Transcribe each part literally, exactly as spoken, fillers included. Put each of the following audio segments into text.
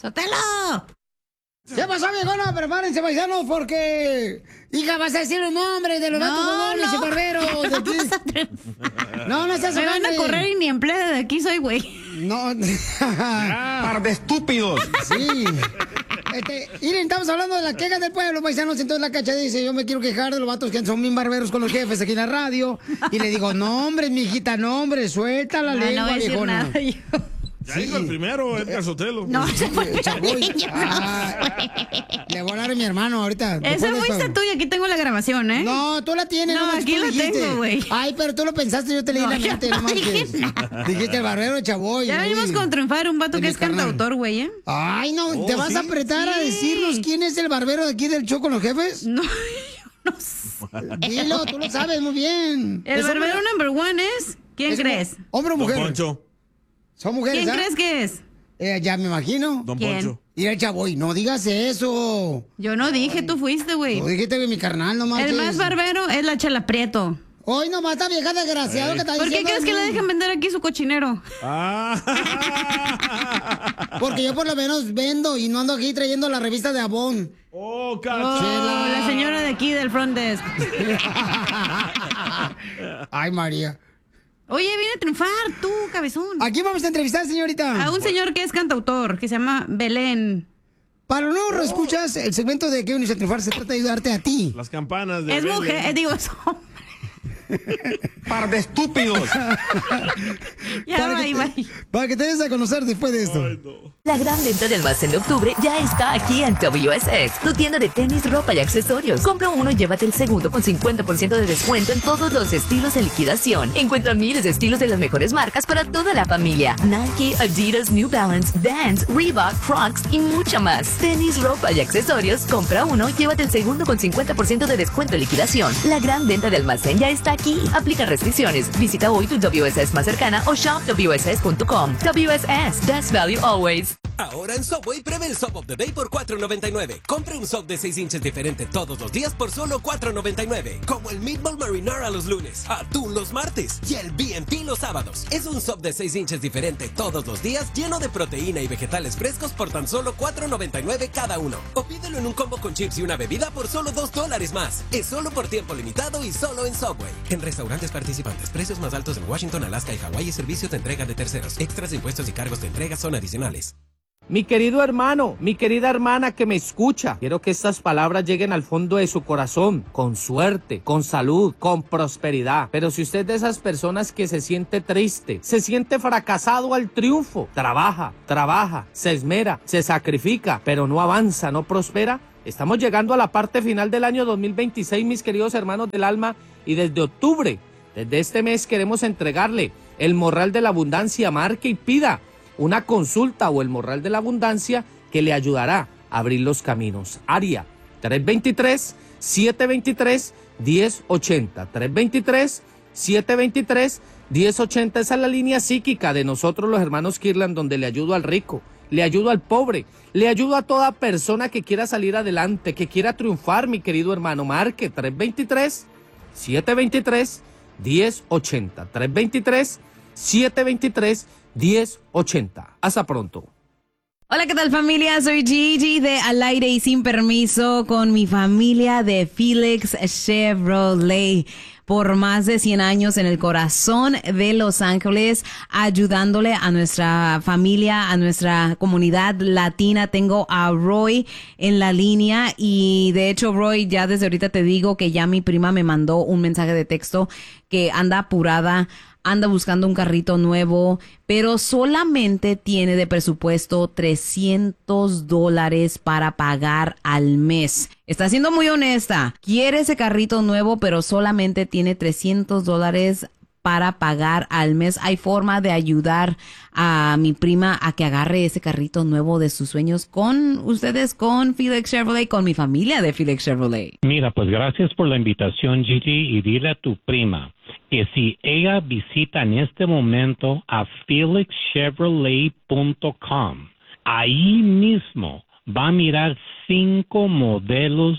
¡Sotelo! ¿Qué pasó, viejona? Prepárense, paisanos, porque... Hija, vas a decir los nombres de los vatos jugones y barberos de aquí. No, no seas Me van a correr y ni empleada de aquí soy, güey. No. ¡Par de estúpidos! Sí. Este, miren, estamos hablando de la queja del pueblo, paisanos. Entonces la Cacha dice, yo me quiero quejar de los vatos que son bien barberos con los jefes aquí en la radio. Y le digo, no, hombre, mijita, no, hombre, suelta la No, lengua, no voy a decir viejona. nada yo. Ya dijo el primero, Edgar Sotelo. No, se fue Sí, Chaboy. Ah, le voy a hablar a mi hermano ahorita. Esa después de fuiste esto. tú y aquí tengo la grabación, ¿eh? No, tú la tienes. No, manches, aquí tú la dijiste. tengo, güey. Ay, pero tú lo pensaste, yo te leí No, la yo mente. no No manches. dije nada. Dijiste el barbero de Chaboy. Ya venimos sí. con triunfar un vato De que mi es carnal. cantautor, güey, ¿eh? Ay, no, Oh, ¿te vas ¿sí? a apretar a Sí. decirnos quién es el barbero de aquí del show con los jefes? No, yo no sé. Dilo, tú lo sabes muy bien. El ¿Es barbero hombre- number one es... ¿Quién es crees? ¿Hombre o Don mujer? Poncho. Son mujeres, ¿Quién ¿ah? crees que es? Eh, ya me imagino. Don ¿Quién? Poncho. Y el Chaboy, no digas eso. Yo no dije, tú fuiste, güey. Tú dijiste que mi carnal no marches. El más barbero es la Chela Prieto. Hoy nomás está vieja desgraciado que está ¿Por qué diciendo crees de que le mí? dejan vender aquí su cochinero? Ah. Porque yo por lo menos vendo y no ando aquí trayendo la revista de Avon. Oh, Oh, Cacha. la señora de aquí del front desk. Ay, María. Oye, viene a triunfar tú, cabezón. ¿A quién vamos a entrevistar, señorita? A un señor que es cantautor, que se llama Belén. Para los nuevos escuchas, el segmento de que vienes a triunfar se trata de ayudarte a ti. Las campanas de Es Belén. mujer, eh, digo, es hombre. ¡Par de estúpidos! Ya, para, bye, que bye. te, para que te des a conocer después de esto. Ay, no. La gran venta de almacén de octubre ya está aquí en W S S, tu tienda de tenis, ropa y accesorios. Compra uno y llévate el segundo con cincuenta por ciento de descuento en todos los estilos de liquidación. Encuentra miles de estilos de las mejores marcas para toda la familia. Nike, Adidas, New Balance, Vans, Reebok, Crocs y mucha más. Tenis, ropa y accesorios. Compra uno y llévate el segundo con cincuenta por ciento de descuento en liquidación. La gran venta de almacén ya está aquí. Aplica restricciones. Visita hoy tu W S S más cercana o shop W S S punto com. W S S, best value always. Ahora en Subway, pruebe el Sub of the Day por cuatro noventa y nueve. Compre un sub de seis inches diferente todos los días por solo cuatro noventa y nueve. Como el Meatball Marinara los lunes, atún los martes y el B and P los sábados. Es un sub de seis inches diferente todos los días, lleno de proteína y vegetales frescos por tan solo cuatro noventa y nueve cada uno. O pídelo en un combo con chips y una bebida por solo dos dólares más. Es solo por tiempo limitado y solo en Subway. En restaurantes participantes, precios más altos en Washington, Alaska y Hawái y servicios de entrega de terceros. Extras de impuestos y cargos de entrega son adicionales. Mi querido hermano, mi querida hermana que me escucha, quiero que estas palabras lleguen al fondo de su corazón, con suerte, con salud, con prosperidad. Pero si usted es de esas personas que se siente triste, se siente fracasado al triunfo, trabaja, trabaja, se esmera, se sacrifica, pero no avanza, no prospera, estamos llegando a la parte final del año dos mil veintiséis, mis queridos hermanos del alma, y desde octubre, desde este mes queremos entregarle el morral de la abundancia. Marque y pida una consulta o el morral de la abundancia que le ayudará a abrir los caminos. Área tres dos tres, siete dos tres, uno cero ocho cero. tres dos tres, siete dos tres, uno cero ocho cero. Esa es la línea psíquica de nosotros los hermanos Kirlan, donde le ayudo al rico, le ayudo al pobre, le ayudo a toda persona que quiera salir adelante, que quiera triunfar, mi querido hermano. Marque tres dos tres, siete dos tres, uno cero ocho cero. tres dos tres, siete dos tres, uno cero ocho cero. Hasta pronto. Hola, ¿qué tal, familia? Soy Gigi de Al Aire y Sin Permiso con mi familia de Felix Chevrolet. Por más de cien años en el corazón de Los Ángeles, ayudándole a nuestra familia, a nuestra comunidad latina. Tengo a Roy en la línea y de hecho, Roy, ya desde ahorita te digo que ya mi prima me mandó un mensaje de texto que anda apurada, anda buscando un carrito nuevo, pero solamente tiene de presupuesto trescientos dólares para pagar al mes. Está siendo muy honesta. Quiere ese carrito nuevo, pero solamente tiene trescientos dólares para pagar al mes. Hay forma de ayudar a mi prima a que agarre ese carrito nuevo de sus sueños con ustedes, con Felix Chevrolet, con mi familia de Felix Chevrolet. Mira, pues gracias por la invitación, Gigi, y dile a tu prima que si ella visita en este momento a felix chevrolet punto com, ahí mismo va a mirar cinco modelos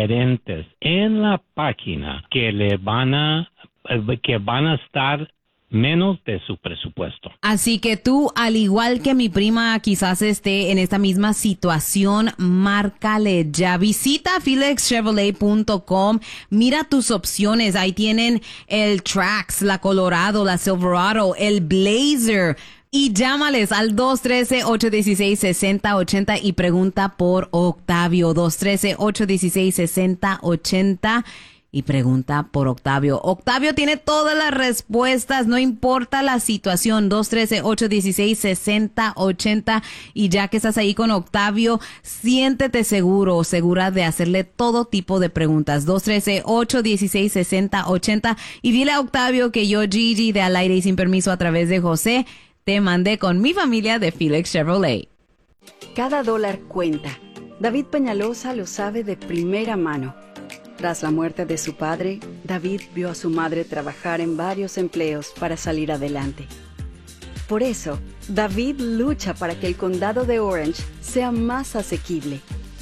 diferentes en la página que le van a que van a estar menos de su presupuesto. Así que tú, al igual que mi prima quizás esté en esta misma situación, márcale ya. Visita felix chevrolet punto com, mira tus opciones. Ahí tienen el Trax, la Colorado, la Silverado, el Blazer. Y llámales al dos uno tres, ocho uno seis, seis cero ocho cero y pregunta por Octavio. dos uno tres, ocho uno seis, seis cero ocho cero y pregunta por Octavio. Octavio tiene todas las respuestas, no importa la situación. dos uno tres, ocho uno seis, seis cero ocho cero. Y ya que estás ahí con Octavio, siéntete seguro o segura de hacerle todo tipo de preguntas. dos uno tres, ocho uno seis, seis cero ocho cero. Y dile a Octavio que yo, Gigi, de Al Aire y Sin Permiso a través de José, te mandé con mi familia de Felix Chevrolet. Cada dólar cuenta. David Peñalosa lo sabe de primera mano. Tras la muerte de su padre, David vio a su madre trabajar en varios empleos para salir adelante. Por eso, David lucha para que el condado de Orange sea más asequible.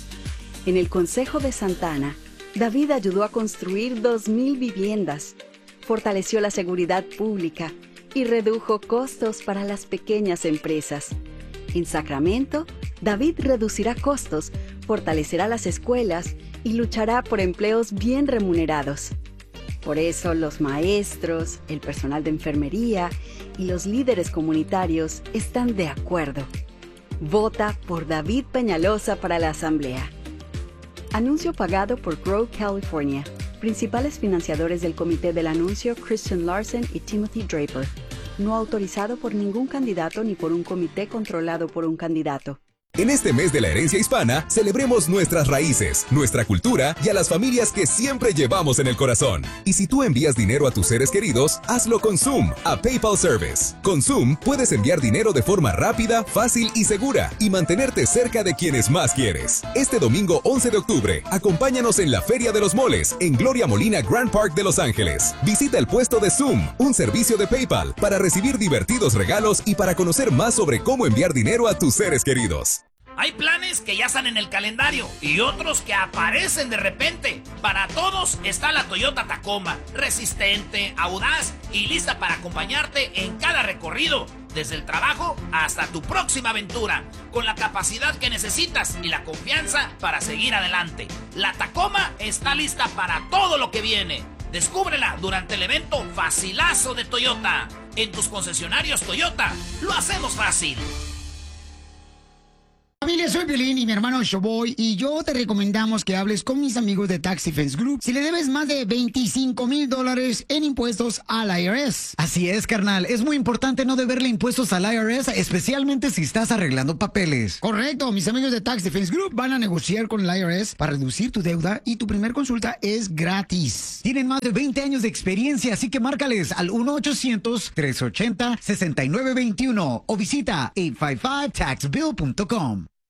En el Consejo de Santa Ana, David ayudó a construir dos mil viviendas, fortaleció la seguridad pública y redujo costos para las pequeñas empresas. En Sacramento, David reducirá costos, fortalecerá las escuelas y luchará por empleos bien remunerados. Por eso los maestros, el personal de enfermería y los líderes comunitarios están de acuerdo. Vota por David Peñalosa para la Asamblea. Anuncio pagado por Grow California. Principales financiadores del comité del anuncio, Christian Larson y Timothy Draper. No autorizado por ningún candidato ni por un comité controlado por un candidato. En este mes de la herencia hispana, celebremos nuestras raíces, nuestra cultura y a las familias que siempre llevamos en el corazón. Y si tú envías dinero a tus seres queridos, hazlo con Zoom, a PayPal Service. Con Zoom puedes enviar dinero de forma rápida, fácil y segura y mantenerte cerca de quienes más quieres. Este domingo once de octubre, acompáñanos en la Feria de los Moles en Gloria Molina Grand Park de Los Ángeles. Visita el puesto de Zoom, un servicio de PayPal, para recibir divertidos regalos y para conocer más sobre cómo enviar dinero a tus seres queridos. Hay planes que ya están en el calendario y otros que aparecen de repente. Para todos está la Toyota Tacoma, resistente, audaz y lista para acompañarte en cada recorrido, desde el trabajo hasta tu próxima aventura, con la capacidad que necesitas y la confianza para seguir adelante. La Tacoma está lista para todo lo que viene. Descúbrela durante el evento Facilazo de Toyota. En tus concesionarios Toyota, lo hacemos fácil. Familia, soy Piolín y mi hermano Showboy y yo te recomendamos que hables con mis amigos de Tax Defense Group si le debes más de veinticinco mil dólares en impuestos al I R S. Así es, carnal. Es muy importante no deberle impuestos al I R S, especialmente si estás arreglando papeles. Correcto. Mis amigos de Tax Defense Group van a negociar con el I R S para reducir tu deuda y tu primer consulta es gratis. Tienen más de veinte años de experiencia, así que márcales al uno ochocientos, tres ochenta, sesenta y nueve veintiuno o visita ocho cinco cinco tax bill punto com.